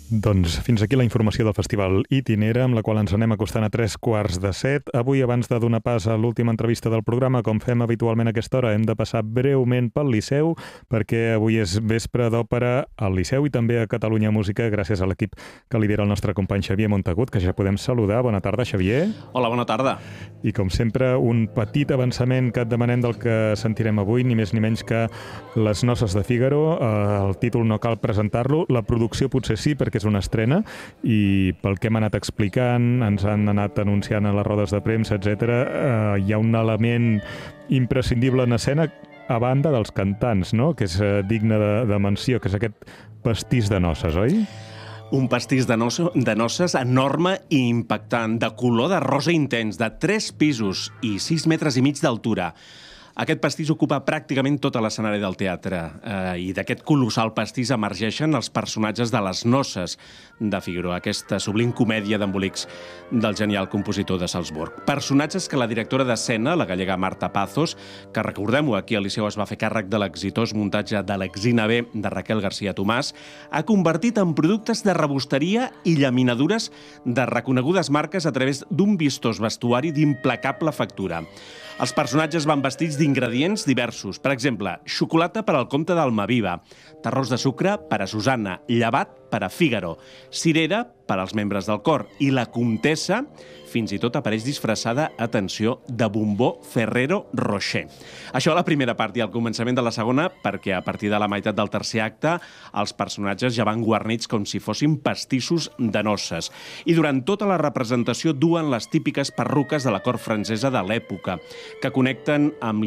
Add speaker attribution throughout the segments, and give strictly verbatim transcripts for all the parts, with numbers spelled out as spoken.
Speaker 1: Doncs fins aquí la informació del Festival Itinera, amb la qual ens anem acostant a tres quarts de set. Avui, abans de donar pas a l'última entrevista del programa, com fem habitualment a aquesta hora, hem de passar breument pel Liceu, perquè avui és vespre d'òpera al Liceu i també a Catalunya Música, gràcies a l'equip que lidera el nostre company Xavier Montagut, que ja podem saludar. Bona tarda, Xavier.
Speaker 2: Hola, bona tarda.
Speaker 1: I com sempre, un petit avançament que et demanem del que sentirem avui, ni més ni menys que Les noces de Fígaro. El títol no cal presentar-lo, la producció potser sí, perquè és una estrena, i pel que hem anat explicant, ens han anat anunciant a les rodes de premsa, etcètera, eh, hi ha un element imprescindible en escena a banda dels cantants, no?, que és eh, digne de, de menció, que és aquest pastís de noces, oi?
Speaker 2: Un pastís de, noce, de noces enorme i impactant, de color de rosa intens, de tres pisos i sis metres i mig d'altura. Aquest pastís ocupa pràcticament tot l'escenari del teatre eh, i d'aquest colossal pastís emergeixen els personatges de Les noces de Fígaro, aquesta sublim comèdia d'embolics del genial compositor de Salzburg. Personatges que la directora d'escena, la gallega Marta Pazos, que recordem-ho, aquí al Liceu es va fer càrrec de l'exitós muntatge de l'Exina B de Raquel García Tomàs, ha convertit en productes de rebosteria i llaminadures de reconegudes marques a través d'un vistós vestuari d'implacable factura. Els personatges van vestits d'ingredients diversos. Per exemple, xocolata per al comte d'Almaviva, terrós de sucre per a Susanna, llevat per a Fígaro, cirera per als membres del cor i la comtessa fins i tot apareix disfressada, atenció, de bombó Ferrero Rocher. Això a la primera part i al començament de la segona, perquè a partir de la meitat del tercer acte els personatges ja van guarnits com si fossin pastissos de noces. I durant tota la representació duen les típiques perruques de la cort francesa de l'època, que connecten amb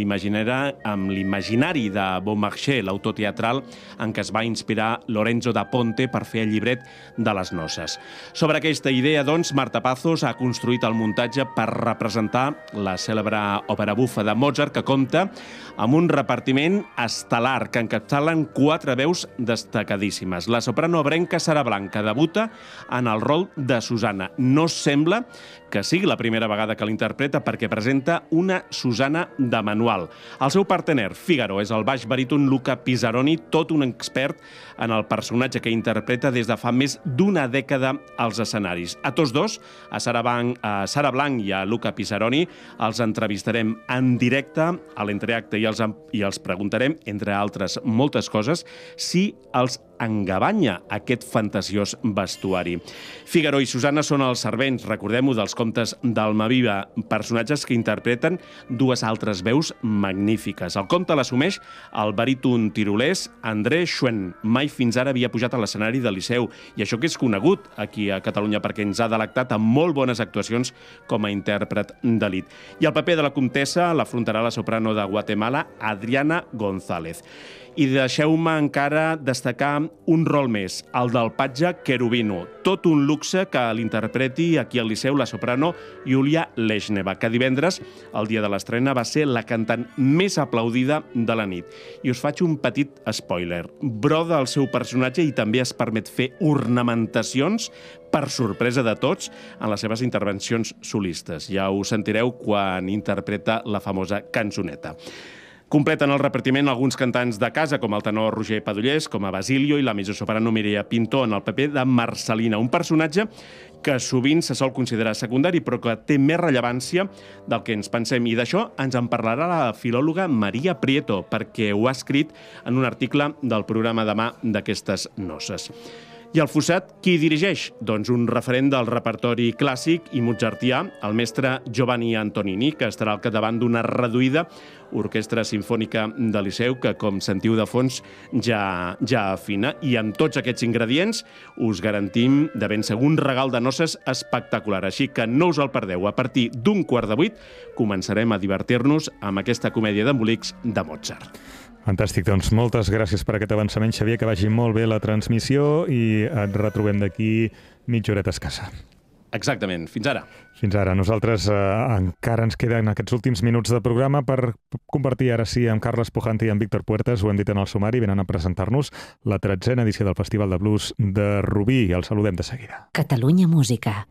Speaker 2: l'imaginari de Beaumarchais, l'autor teatral en què es va inspirar Lorenzo da Ponte per fer el llibret de les noces. Sobre aquesta idea, doncs, Marta Pazos ha construït el muntatge per representar la cèlebre òpera bufa de Mozart, que compta amb un repartiment estel·lar que encapçalen quatre veus destacadíssimes. La soprano ebrenca Sara Blanca debuta en el rol de Susanna. No sembla que sigui la primera vegada que l'interpreta perquè presenta una Susanna de manual. El seu partener, Fígaro, és el baix baríton Luca Pisaroni, tot un expert en el personatge que interpreta des de fa més d'una dècada als escenaris. A tots dos, a Sara Blanc, a Sara Blanc i a Luca Pisaroni, els entrevistarem en directe a l'entreacte i els, i els preguntarem, entre altres moltes coses, si els engabanya aquest fantasiós vestuari. Fígaro i Susanna són els servents, recordem-ho, dels comtes d'Almaviva, personatges que interpreten dues altres veus magnífiques. El comte l'assumeix el baríton tirolès André Schwen. Mai fins ara havia pujat a l'escenari del Liceu, i això que és conegut aquí a Catalunya perquè ens ha delectat amb molt bones actuacions com a intèrpret d'elit. I el paper de la comtessa l'afrontarà la soprano de Guatemala, Adriana González. I deixeu-me encara destacar un rol més, el del patge Querubino. Tot un luxe que l'interpreti aquí al Liceu la soprano Yulia Leshneva, que divendres, el dia de l'estrena, va ser la cantant més aplaudida de la nit. I us faig un petit spoiler. Broda el seu personatge i també es permet fer ornamentacions per sorpresa de tots en les seves intervencions solistes. Ja ho sentireu quan interpreta la famosa cançoneta. Completen el repartiment alguns cantants de casa, com el tenor Roger Padullés, com a Basilio, i la mezzosoprano Mireia Pinto en el paper de Marcelina, un personatge que sovint se sol considerar secundari, però que té més rellevància del que ens pensem. I d'això ens en parlarà la filòloga Maria Prieto, perquè ho ha escrit en un article del programa Demà d'aquestes noces. I el Fossat, qui dirigeix? Doncs un referent del repertori clàssic i mozartià, el mestre Giovanni Antonini, que estarà al capdavant d'una reduïda orquestra simfònica de Liceu, que, com sentiu de fons, ja, ja afina. I amb tots aquests ingredients us garantim de ben segur un regal de noces espectacular. Així que no us el perdeu. A partir d'un quart de vuit començarem a divertir-nos amb aquesta comèdia d'embolics de Mozart.
Speaker 1: Fantàstic, doncs moltes gràcies per aquest avançament, Xavier, que vagi molt bé la transmissió i et retrobem d'aquí mitja horeta escassa.
Speaker 2: Exactament, fins ara.
Speaker 1: Fins ara. Nosaltres eh, encara ens queden aquests últims minuts de programa per compartir ara sí amb Carles Pujante i amb Víctor Puertas, ho hem dit en el sumari, venen a presentar-nos la tretzena edició del Festival de Blues de Rubí. El saludem de seguida.
Speaker 3: Catalunya Música.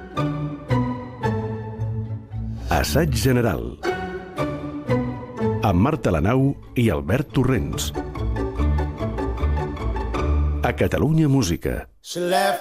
Speaker 4: Assaig general amb Marta Lanau i Albert Torrents. A Catalunya Música.